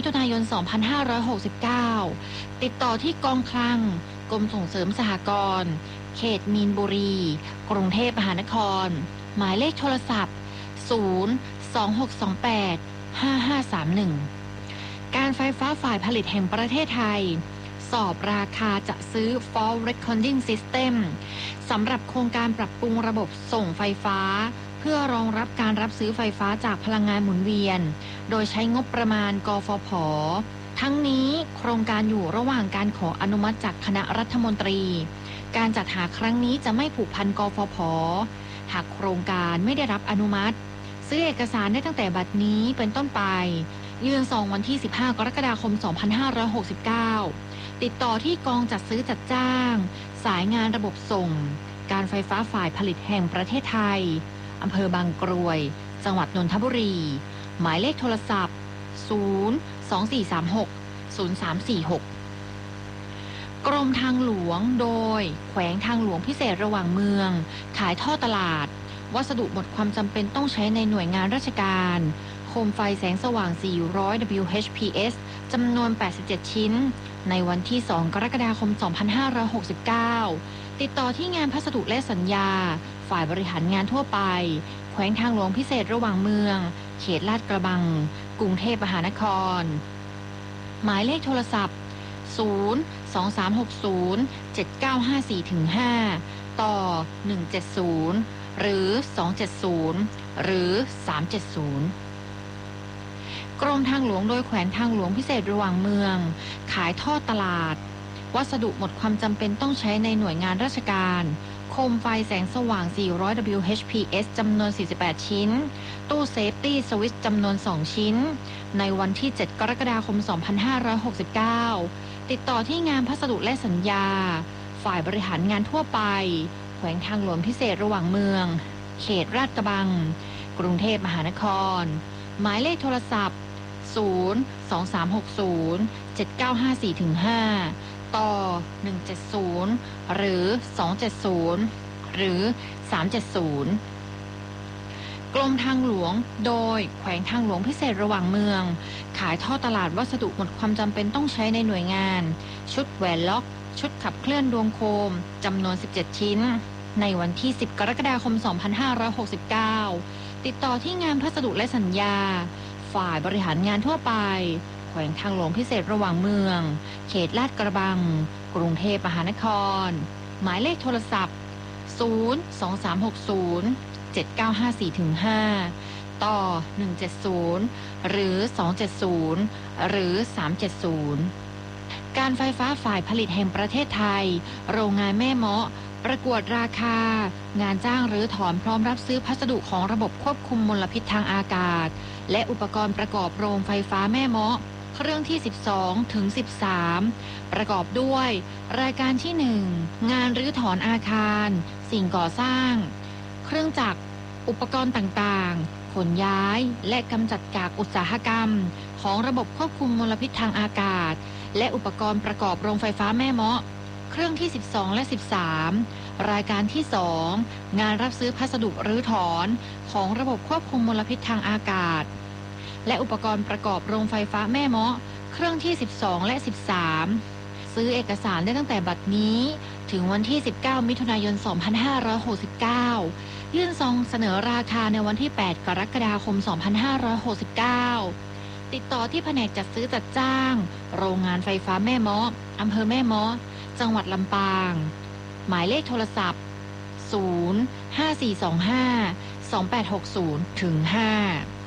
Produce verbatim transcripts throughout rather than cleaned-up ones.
มิถุนายน สองพันห้าร้อยหกสิบเก้า ติดต่อที่กองคลังกรมส่งเสริมสหกรณ์เขตมีนบุรีกรุงเทพมหานครหมายเลขโทรศัพท์ศูนย์ สอง หก สอง แปด ห้า ห้า สาม หนึ่งการไฟฟ้าฝ่ายผลิตแห่งประเทศไทยสอบราคาจะซื้อ Fault Recording System สำหรับโครงการปรับปรุงระบบส่งไฟฟ้าเพื่อรองรับการรับซื้อไฟฟ้าจากพลังงานหมุนเวียนโดยใช้งบประมาณกฟผ.ทั้งนี้โครงการอยู่ระหว่างการขออนุมัติจากคณะรัฐมนตรีการจัดหาครั้งนี้จะไม่ผูกพันกฟผ.หากโครงการไม่ได้รับอนุมัติซื้อเอกสารได้ตั้งแต่บัดนี้เป็นต้นไปยื่นซองวันที่สิบห้ากรกฎาคมสองพันห้าร้อยหกสิบเก้าติดต่อที่กองจัดซื้อจัดจ้างสายงานระบบส่งการไฟฟ้าฝ่ายผลิตแห่งประเทศไทยอำเภอบางกรวยจังหวัดนนทบุรีหมายเลขโทรศัพท์ศูนย์ สอง สี่ สาม หก ศูนย์ สาม สี่ หกกรมทางหลวงโดยแขวงทางหลวงพิเศษระหว่างเมืองขายท่อตลาดวัสดุหมดความจำเป็นต้องใช้ในหน่วยงานราชการโคมไฟแสงสว่าง สี่ร้อย ดับเบิลยู เอช พี เอส จำนวน แปดสิบเจ็ด ชิ้นในวันที่ สอง กรกฎาคม สองพันห้าร้อยหกสิบเก้า ติดต่อที่งานพัสดุและสัญญาฝ่ายบริหารงานทั่วไปแขวงทางหลวงพิเศษระหว่างเมืองเขตลาดกระบังกรุงเทพมหานครหมายเลขโทรศัพท์ศูนย์ สอง สาม หก ศูนย์ เจ็ด เก้า ห้า สี่ ห้า ต่อ หนึ่ง เจ็ด ศูนย์ หรือ สอง เจ็ด ศูนย์ หรือ สาม เจ็ด ศูนย์กรมทางหลวงโดยแขวงทางหลวงพิเศษระหว่างเมืองขายท่อตลาดวัสดุหมดความจำเป็นต้องใช้ในหน่วยงานราชการโคมไฟแสงสว่าง สี่ร้อย ดับเบิลยู เอช พี เอส จำนวน สี่สิบแปด ชิ้นตู้เซฟตี้สวิตช์จำนวน สอง ชิ้นในวันที่ เจ็ด กรกฎาคม สองพันห้าร้อยหกสิบเก้า ติดต่อที่งานพัสดุและสัญญาฝ่ายบริหารงานทั่วไปแขวงทางหลวงพิเศษระหว่างเมืองเขตลาดกระบังกรุงเทพมหานครหมายเลขโทรศัพท์ศูนย์ สอง สาม หก ศูนย์ เจ็ด เก้า ห้า สี่ ห้า ต่อ หนึ่ง เจ็ด ศูนย์ หรือ สอง เจ็ด ศูนย์ หรือ สาม เจ็ด ศูนย์กรมทางหลวงโดยแขวงทางหลวงพิเศษระหว่างเมืองขายท่อตลาดวัสดุหมดความจำเป็นต้องใช้ในหน่วยงานชุดแหวนล็อกชุดขับเคลื่อนดวงโคมจำนวน สิบเจ็ด ชิ้นในวันที่ สิบ กรกฎาคม สองพันห้าร้อยหกสิบเก้า ติดต่อที่งานพัสดุและสัญญาฝ่ายบริหารงานทั่วไปแขวงทางหลวงพิเศษระหว่างเมืองเขตลาดกระบังกรุงเทพมหานครหมายเลขโทรศัพท์ศูนย์ สอง สาม หก ศูนย์ เจ็ด เก้า ห้า สี่ ห้า ต่อ หนึ่ง เจ็ด ศูนย์ หรือ สอง เจ็ด ศูนย์ หรือ สาม เจ็ด ศูนย์การไฟฟ้าฝ่ายผลิตแห่งประเทศไทยโรงงานแม่เมาะประกวดราคางานจ้างหรือถอนพร้อมรับซื้อพัสดุของระบบควบคุมมลพิษทางอากาศและอุปกรณ์ประกอบโรงไฟฟ้าแม่เมาะเครื่องที่สิบสองถึงสิบสามประกอบด้วยรายการที่หนึ่งงานรื้อถอนอาคารสิ่งก่อสร้างเครื่องจักรอุปกรณ์ต่างๆขนย้ายและกำจัดกากอุตสาหกรรมของระบบควบคุมมลพิษทางอากาศและอุปกรณ์ประกอบโรงไฟฟ้าแม่เมาะเครื่องที่สิบสองและสิบสามรายการที่สองงานรับซื้อพัสดุรื้อถอนของระบบควบคุมมลพิษทางอากาศและอุปกรณ์ประกอบโรงไฟฟ้าแม่เมาะเครื่องที่สิบสองและสิบสามซื้อเอกสารได้ตั้งแต่บัดนี้ถึงวันที่สิบเก้ามิถุนายนสองพันห้าร้อยหกสิบเก้ายื่นซองเสนอราคาในวันที่แปดกรกฎาคมสองพันห้าร้อยหกสิบเก้าติดต่อที่แผนกจัดซื้อจัดจ้างโรงงานไฟฟ้าแม่เมาะอำเภอแม่เมาะจังหวัดลำปางหมายเลขโทรศัพท์ศูนย์ ห้า สี่ สอง ห้า สอง แปด หก ศูนย์ ถึง ห้า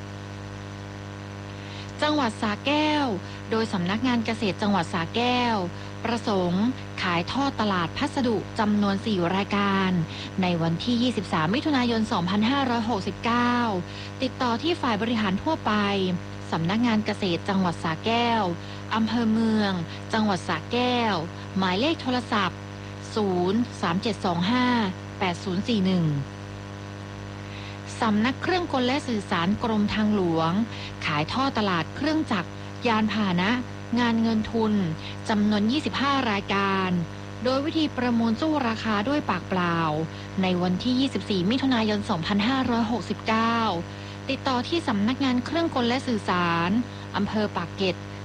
จังหวัดสระแก้วโดยสำนักงานเกษตรจังหวัดสระแก้วประสงค์ขายท่อตลาดพัสดุจำนวนสี่รายการในวันที่ยี่สิบสามมิถุนายนสองพันห้าร้อยหกสิบเก้าติดต่อที่ฝ่ายบริหารทั่วไปสำนักงานเกษตรจังหวัดสระแก้วอำเภอเมืองจังหวัดสระแก้วหมายเลขโทรศัพท์ศูนย์ สาม เจ็ด สอง ห้า แปด ศูนย์ สี่ หนึ่งสำนักเครื่องกลและสื่อสารกรมทางหลวงขายท่อตลาดเครื่องจักรยานพาหนะงานเงินทุนจำนวนยี่สิบห้ารายการโดยวิธีประมูลสู้ราคาด้วยปากเปล่าในวันที่ยี่สิบสี่มิถุนายนสองพันห้าร้อยหกสิบเก้าติดต่อที่สำนักงานเครื่องกลและสื่อสารอำเภอปากเกร็ด